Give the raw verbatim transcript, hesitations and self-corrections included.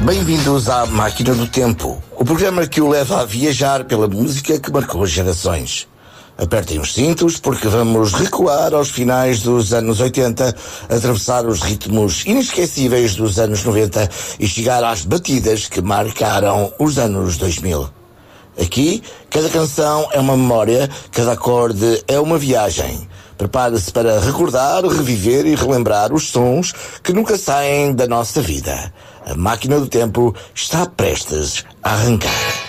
Bem-vindos à Máquina do Tempo, o programa que o leva a viajar pela música que marcou gerações. Apertem os cintos porque vamos recuar aos finais dos anos oitenta, atravessar os ritmos inesquecíveis dos anos noventa e chegar às batidas que marcaram os anos dois mil. Aqui, cada canção é uma memória, cada acorde é uma viagem. Prepare-se para recordar, reviver e relembrar os sons que nunca saem da nossa vida. A Máquina do Tempo está prestes a arrancar.